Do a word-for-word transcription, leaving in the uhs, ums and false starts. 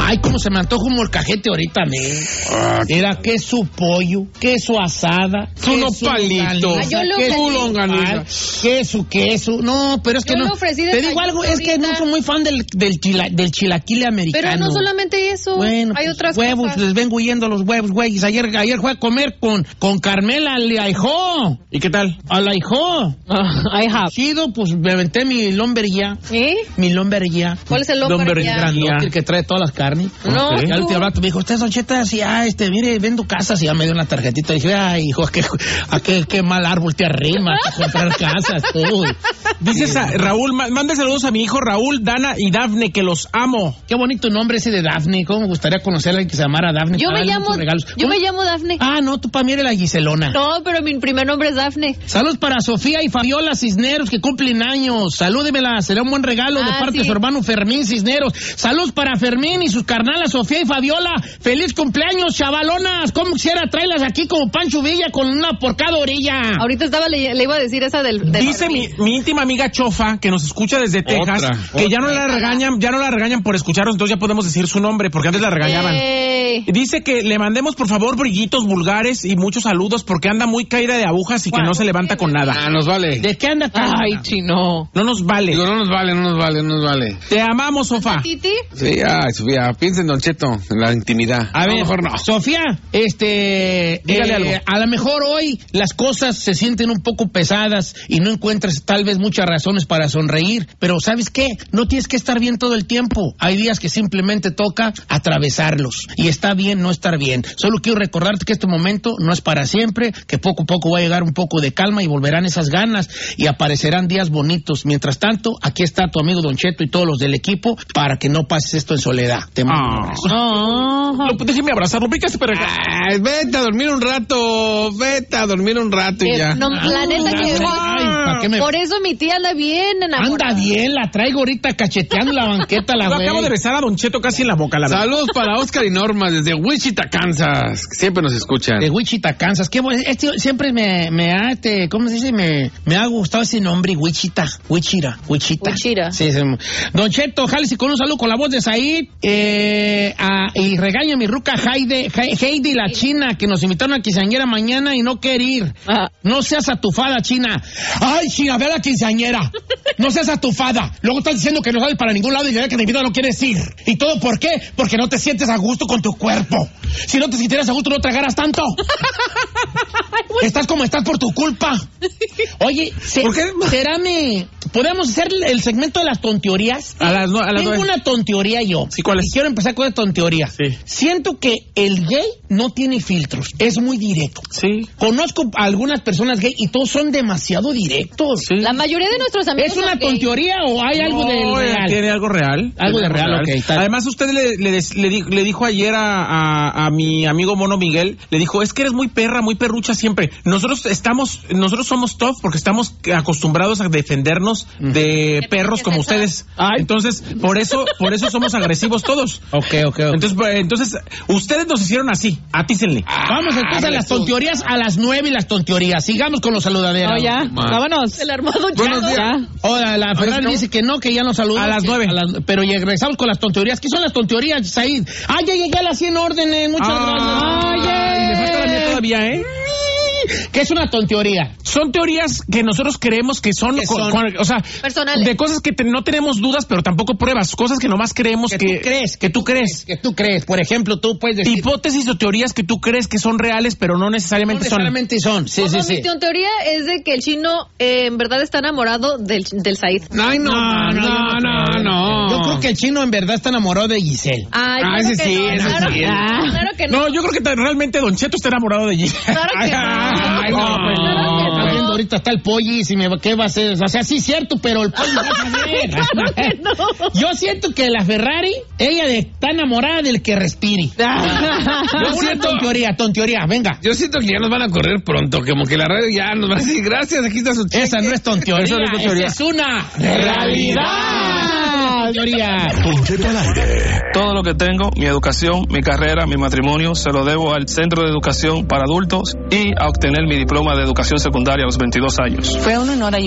Ay, cómo se me antoja un molcajete ahorita, me. Ah, Era queso pollo, queso asada, Su nopalito, queso longaniza, queso, queso. No, pero es que yo no. lo ofrecí de Te digo algo, es que no soy muy fan del, del, chila, del chilaquile americano. Pero no solamente eso, bueno, hay pues, otras huevos, cosas. les vengo huyendo los huevos, güey. Ayer, ayer fue a comer con, con Carmela al ahijó. ¿Y qué tal? Al ahijó. Uh, I have. Chido, pues me aventé mi lomberilla. ¿Eh? Mi lomberilla. ¿Cuál es el lomberilla? Grandote, el que trae todas las carnes. No, Y al tú. último rato me dijo, usted Don Cheta, sí, ah, este, mire, vendo casas. Y ya me dio una tarjetita. Y dije, ay, hijo, a qué, a qué, qué mal árbol te arrima para comprar casas, tú. Dices a Raúl, manda saludos a mi hijo Raúl, Dana y Dafne, que los amo. Qué bonito nombre ese de Dafne. ¿Cómo me gustaría conocer a alguien que se llamara Dafne? Yo me llamo, yo me llamo Dafne. Ah, no, tú para mí eres la Giselona. No, pero mi primer nombre es Dafne. Saludos para Sofía y Fabiola Cisneros, que cumplen años. Salúdemela, será un buen regalo Ah, de parte sí. de su hermano Fermín Cisneros. Saludos para Fermín y sus carnalas Sofía y Fabiola. Feliz cumpleaños, chavalonas. ¿Cómo quisiera traerlas aquí como Pancho Villa con una por cada orilla? Ahorita estaba le, le iba a decir esa del... del Dice mi, mi íntima amiga Chofa, que nos escucha desde Texas, Otra, que otra. ya no la regañan, ya no la regañan por escucharnos, entonces ya podemos decir su nombre, porque antes la regañaban. Ey. Dice que le mandemos por favor brillitos vulgares y muchos saludos porque anda muy caída de agujas y que no se levanta con nada. Ah, nos vale. ¿De qué anda tan? Ay, chino. No nos vale. Digo, no nos vale, no nos vale, no nos vale. Te amamos, Sofá. ¿Titi? Sí, ay, Sofía, piensa en Don Cheto, en la intimidad. A No, ver, mejor no. Sofía, este, Dígale eh, algo. a lo mejor hoy las cosas se sienten un poco pesadas y no encuentras tal vez muchas razones para sonreír, pero ¿sabes qué? No tienes que estar bien todo el tiempo. Hay días que simplemente toca atravesarlos y está bien no estar bien. Solo quiero recordarte que este momento no es para siempre, que poco a poco va a llegar un poco de calma y volverán esas ganas y aparecerán días bonitos. Mientras tanto, aquí está tu amigo Don Cheto y todos los del equipo para que no pases esto en soledad. Te mando un abrazo. Oh. Lo- déjeme abrazarlo, pícase para acá. Ay, vete a dormir un rato, vete a dormir un rato y Eh, ya. no, la neta que... Ay, ¿para qué me- Por eso mi tía anda bien enamorada. Anda bien, la traigo ahorita cacheteando la banqueta, la Yo güey. acabo de besar a Don Cheto casi en la boca, la verdad. Saludos para Oscar y Norma desde Wichita, Kansas, que siempre nos escuchan. De Wichita, Kansas. Qué bueno. Este siempre me, me ha, este, ¿cómo se dice? Me, me ha gustado ese nombre, Wichita. Wichita. Wichita. Wichita. Sí, sí. Don Cheto, jálese con un saludo con la voz de Said. Eh, a- y regaña a mi ruca Heidi, Heidi la China, que nos invitaron a quinceañera mañana y no quiere ir. Ah. No seas atufada, China. Ay, China, ve a la quinceañera. No seas atufada. Luego estás diciendo que no sales para ningún lado y ya que te invitan no quieres ir. ¿Y todo por qué? Porque no te sientes a gusto con tu cuerpo. Si no te sintieras a gusto, no tragaras tanto. Estás como estás por tu culpa. Oye, se, ¿Por qué? será mi... ¿Podemos hacer el segmento de las tonteorías? A las, no, a las Tengo nueve. una tonteoría yo. Sí, ¿cuál es? Y quiero empezar con una tonteoría. Sí. Siento que el gay no tiene filtros. Es muy directo. Sí. Conozco a algunas personas gay y todos son demasiado directos. Sí. La mayoría de nuestros amigos ¿Es una son gay. tonteoría o hay algo No, del eh, real? Tiene algo real. Algo Tiene de real, ok, está bien. Además, usted le, le, des- le di- le dijo ayer a, a, a mi amigo Mono Miguel, le dijo, es que eres muy perra, muy perrucha siempre. Nosotros estamos, nosotros somos tough porque estamos acostumbrados a defendernos de perros ¿Qué como es eso? ustedes. Entonces, por eso, por eso somos agresivos todos. Ok, ok, ok. Entonces, pues, entonces, ustedes nos hicieron así, atícenle. Vamos entonces a las tonteorías a las nueve y las tonteorías. Sigamos con los saludaderos. No, ya. Man. Vámonos. El armado Buenos días. ya. Hola, la Ferrari ¿no? dice que no, que ya nos saludó. A las que- nueve. las- pero ya regresamos con las tonteorías. ¿Qué son las tonteorías, Said? Ah, ya llegué a las cien órdenes. Muchas Ah, gracias. y me falta la mía todavía, ¿eh? ¿Qué es una tonteoría? Son teorías que nosotros creemos que son, ¿Qué con- son? con- o sea, Personales. de cosas que te- no tenemos dudas, pero tampoco pruebas, cosas que nomás creemos Que que, tú crees, que tú crees. Que tú crees. Por ejemplo, tú puedes decir... Hipótesis o teorías que tú crees que son reales, pero no no necesariamente son. necesariamente son. Sí, No, sí, no, sí. Mi teoría es de que el chino eh, en verdad está enamorado del, del Said. Ay, no, No, no, no, no, no. Yo creo que el chino en verdad está enamorado de Giselle. Ay, Ah, claro ese que sí, no, ese claro, sí. que- claro que no. No, yo creo que ta- realmente Don Cheto está enamorado de ella. Claro que no. Ay, no, pues Claro que no. no. Está viendo ahorita está el pollis y me ¿qué va a hacer? O sea, sí cierto, pero el pollis va a saber. Claro que no. Yo siento que la Ferrari, ella de- está enamorada del que respire. Yo una siento- tonteoría, tonteoría, venga. Yo siento que ya nos van a correr pronto, como que la radio ya nos va a decir gracias, aquí está su cheque. Esa no es tonteoría, Esa no es tonteoría. esa es una realidad. Tonteoría. Don Cheto al aire. Todo lo que tengo, mi educación, mi carrera, mi matrimonio, se lo debo al Centro de Educación para Adultos y a obtener mi diploma de educación secundaria a los veintidós años. Fue un honor ayudar.